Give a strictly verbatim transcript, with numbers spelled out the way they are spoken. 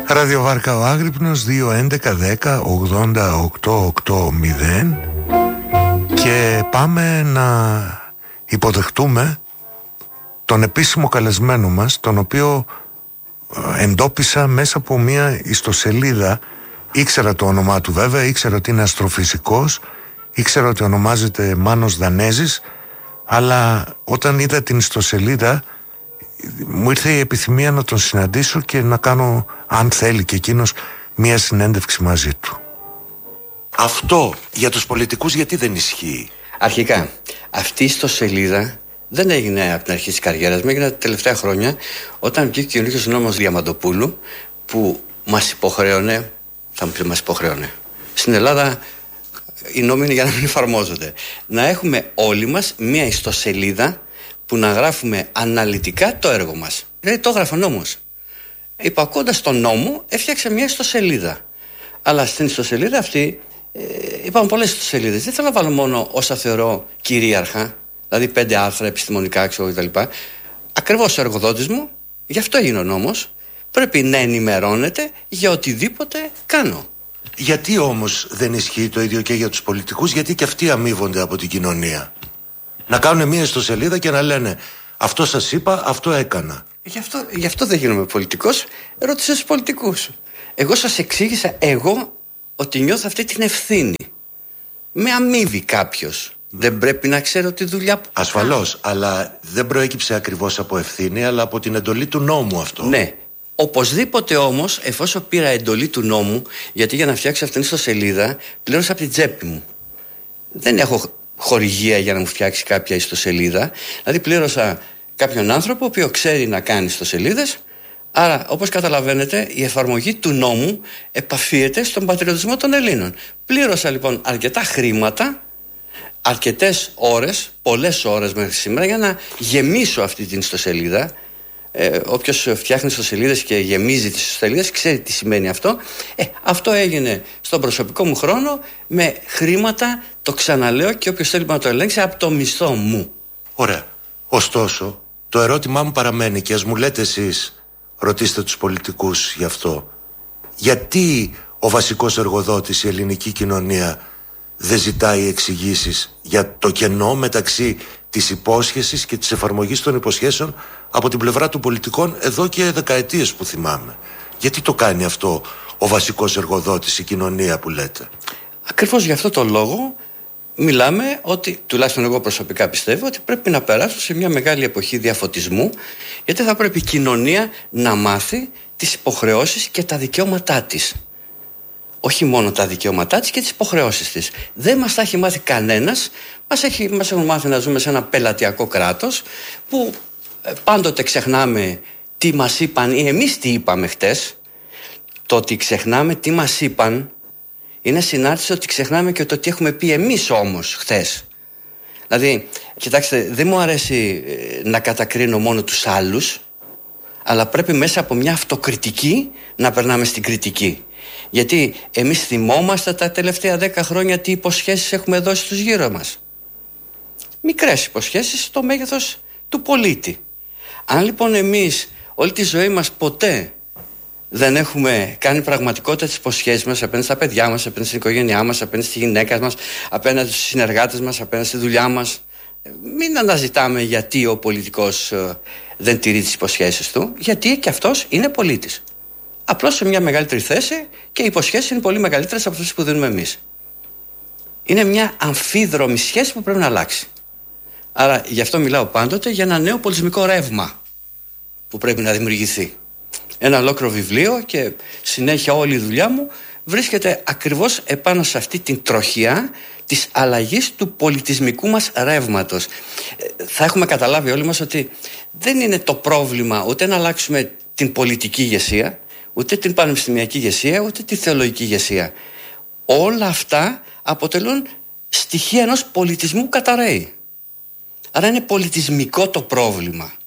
Ραδιοβάρκα ο Άγρυπνος δύο έντεκα δέκα ογδόντα οκτώ ογδόντα και πάμε να υποδεχτούμε τον επίσημο καλεσμένο μας, τον οποίο εντόπισα μέσα από μια ιστοσελίδα. Ήξερα το όνομά του βέβαια, ήξερα ότι είναι αστροφυσικός, ήξερα ότι ονομάζεται Μάνος Δανέζης, αλλά όταν είδα την ιστοσελίδα μου ήρθε η επιθυμία να τον συναντήσω και να κάνω, αν θέλει και εκείνος, μία συνέντευξη μαζί του. Αυτό για τους πολιτικούς γιατί δεν ισχύει? Αρχικά, αυτή η ιστοσελίδα δεν έγινε από την αρχή της καριέρας μου, έγινε τα τελευταία χρόνια, όταν βγήκε ο καινούργιος νόμος Διαμαντοπούλου, που μας υποχρέωνε, θα μου πει μας υποχρέωνε, στην Ελλάδα οι νόμοι είναι για να μην εφαρμόζονται, να έχουμε όλοι μας μία ιστοσελίδα που να γράφουμε αναλυτικά το έργο μας. Δηλαδή το έγραφε ο νόμος. Υπακώντας τον νόμο έφτιαξε μια ιστοσελίδα. Αλλά στην ιστοσελίδα αυτή ε, υπάρχουν πολλές ιστοσελίδες. Δεν θέλω να βάλω μόνο όσα θεωρώ κυρίαρχα, δηλαδή πέντε άρθρα επιστημονικά ξέρω, κτλ. Ακριβώς ο εργοδότης μου, γι' αυτό έγινε ο νόμος, πρέπει να ενημερώνεται για οτιδήποτε κάνω. Γιατί όμως δεν ισχύει το ίδιο και για τους πολιτικούς? Γιατί και αυτοί αμείβονται από την κοινωνία. Να κάνουν μια ιστοσελίδα και να λένε αυτό σας είπα, αυτό έκανα. Γι' αυτό, γι' αυτό δεν γίνομαι πολιτικός. Ρώτησε τους πολιτικούς. Εγώ σας εξήγησα εγώ ότι νιώθω αυτή την ευθύνη. Με αμείβει κάποιος. Δεν πρέπει να ξέρω τη δουλειά που... Ασφαλώς, αλλά δεν προέκυψε ακριβώς από ευθύνη, αλλά από την εντολή του νόμου αυτό. Ναι. Οπωσδήποτε όμως, εφόσον πήρα εντολή του νόμου, γιατί για να φτιάξω αυτήν την ιστοσελίδα πλήρωσα από την τσέπη μου. Δεν έχω χορηγία για να μου φτιάξει κάποια ιστοσελίδα. Δηλαδή πλήρωσα κάποιον άνθρωπο ο οποίος ξέρει να κάνει ιστοσελίδες. Άρα, όπως καταλαβαίνετε, η εφαρμογή του νόμου επαφίεται στον πατριωτισμό των Ελλήνων. Πλήρωσα λοιπόν αρκετά χρήματα, αρκετές ώρες, πολλές ώρες μέχρι σήμερα, για να γεμίσω αυτή την ιστοσελίδα. Ε, όποιος φτιάχνει ιστοσελίδες και γεμίζει τις ιστοσελίδες ξέρει τι σημαίνει αυτό. Ε, αυτό έγινε στον προσωπικό μου χρόνο με χρήματα, το ξαναλέω, και όποιος θέλει να το ελέγξει, από το μισθό μου. Ωραία. Ωστόσο, το ερώτημά μου παραμένει, και ας μου λέτε εσείς, ρωτήστε τους πολιτικούς γι' αυτό. Γιατί ο βασικός εργοδότης, η ελληνική κοινωνία, δεν ζητάει εξηγήσεις για το κενό μεταξύ της υπόσχεσης και της εφαρμογής των υποσχέσεων από την πλευρά των πολιτικών εδώ και δεκαετίες που θυμάμαι? Γιατί το κάνει αυτό ο βασικός εργοδότης, η κοινωνία που λέτε? Ακριβώς γι' αυτό το λόγο μιλάμε ότι, τουλάχιστον εγώ προσωπικά πιστεύω, ότι πρέπει να περάσω σε μια μεγάλη εποχή διαφωτισμού, γιατί θα πρέπει η κοινωνία να μάθει τις υποχρεώσεις και τα δικαιώματά της. Όχι μόνο τα δικαιώματά της και τις υποχρεώσεις της. Δεν μας τα έχει μάθει κανένας. Μας, έχει, μας έχουν μάθει να ζούμε σε ένα πελατειακό κράτος που πάντοτε ξεχνάμε τι μας είπαν ή εμείς τι είπαμε χτες. Το ότι ξεχνάμε τι μας είπαν είναι συνάρτηση ότι ξεχνάμε και το τι έχουμε πει εμείς όμως χθες. Δηλαδή, κοιτάξτε, δεν μου αρέσει να κατακρίνω μόνο τους άλλους, αλλά πρέπει μέσα από μια αυτοκριτική να περνάμε στην κριτική. Γιατί εμείς θυμόμαστε τα τελευταία δέκα χρόνια τι υποσχέσεις έχουμε δώσει στους γύρω μας. Μικρές υποσχέσεις στο μέγεθος του πολίτη. Αν λοιπόν εμείς όλη τη ζωή μας ποτέ δεν έχουμε κάνει πραγματικότητα τις υποσχέσεις μας απέναντι στα παιδιά μας, απέναντι στην οικογένειά μας, απέναντι στη γυναίκα μας, απέναντι στους συνεργάτες μας, απέναντι στη δουλειά μας, μην αναζητάμε γιατί ο πολιτικός δεν τηρεί τις υποσχέσεις του, γιατί και αυτός είναι πολίτης. Απλώς σε μια μεγαλύτερη θέση και οι υποσχέσεις είναι πολύ μεγαλύτερες από αυτές που δίνουμε εμείς. Είναι μια αμφίδρομη σχέση που πρέπει να αλλάξει. Άρα γι' αυτό μιλάω πάντοτε για ένα νέο πολιτισμικό ρεύμα που πρέπει να δημιουργηθεί. Ένα ολόκληρο βιβλίο και συνέχεια όλη η δουλειά μου βρίσκεται ακριβώς επάνω σε αυτή την τροχιά της αλλαγής του πολιτισμικού μας ρεύματος. Θα έχουμε καταλάβει όλοι μας ότι δεν είναι το πρόβλημα ούτε να αλλάξουμε την πολιτική ηγεσία, ούτε την πανεπιστημιακή ηγεσία, ούτε τη θεολογική ηγεσία. Όλα αυτά αποτελούν στοιχεία ενός πολιτισμού καταραίει. Άρα είναι πολιτισμικό το πρόβλημα.